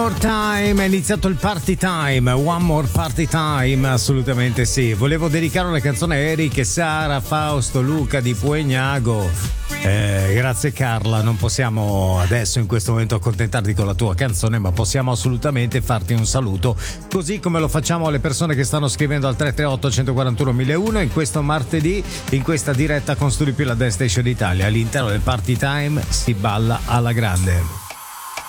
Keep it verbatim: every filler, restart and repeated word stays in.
More time, è iniziato il party time, one more party time, assolutamente sì. Volevo dedicare una canzone a Eric e Sara, Fausto, Luca di Puegnago. Eh, grazie Carla, non possiamo adesso in questo momento accontentarti con la tua canzone, ma possiamo assolutamente farti un saluto, così come lo facciamo alle persone che stanno scrivendo al tre tre otto uno quattro uno uno uno in questo martedì, in questa diretta con Studio Più, la Dance Station Italia. All'interno del party time si balla alla grande.